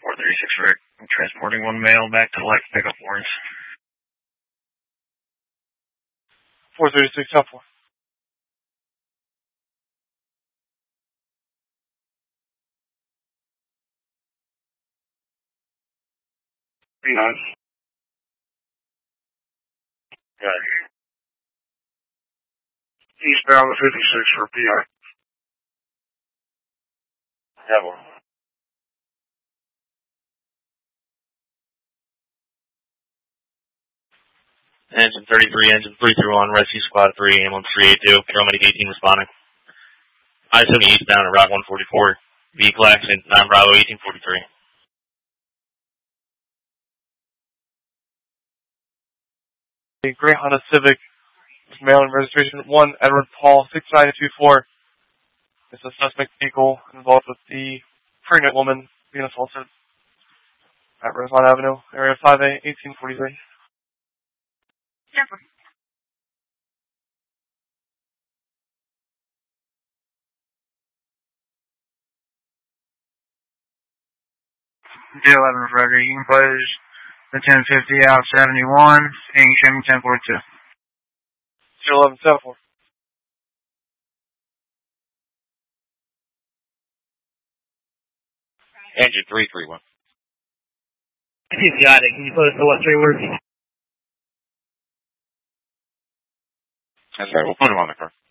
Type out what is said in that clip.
436 Rick. I'm transporting one male back to Life Pickup Lawrence. 436 up 4. None. Got it. Eastbound to 56 for PI. Have one. Engine 33, engine 331, Rescue Squad 3, ambulance 382, paramedic 18 responding. I-70 eastbound at Route 144, vehicle accident 9 Bravo 1843. A gray Honda Civic, male and registration 1 Edward Paul 6924. It's a suspect vehicle involved with the pregnant woman being assaulted at Rosemont Avenue, area 5A, 1843. Yep. D11 Roger, you can pose the 1050 out 71, and you show me 1042. 11 74. Engine 331. He's got it. Can you put us to what 3 words? That's right, we'll put him on the car.